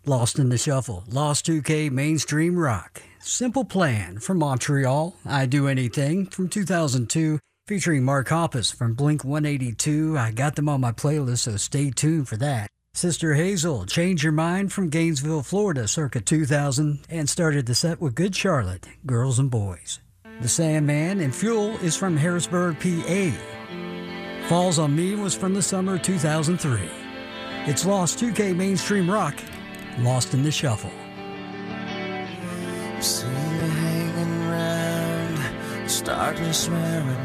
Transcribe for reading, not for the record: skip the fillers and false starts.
Lost in the Shuffle, Lost 2K Mainstream Rock. Simple Plan from Montreal, I Do Anything from 2002, featuring Mark Hoppus from Blink 182. I got them on my playlist, so stay tuned for that. Sister Hazel, Change Your Mind from Gainesville, Florida, circa 2000, and started the set with Good Charlotte, Girls and Boys. The Sandman and Fuel is from Harrisburg, PA. Falls on Me was from the summer of 2003. It's Lost 2K Mainstream Rock, Lost in the Shuffle. See me hanging round, starting to swear